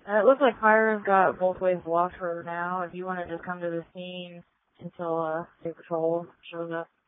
It looks like fire's got both ways blocked for now. If you want to just come to the scene until State Patrol shows up.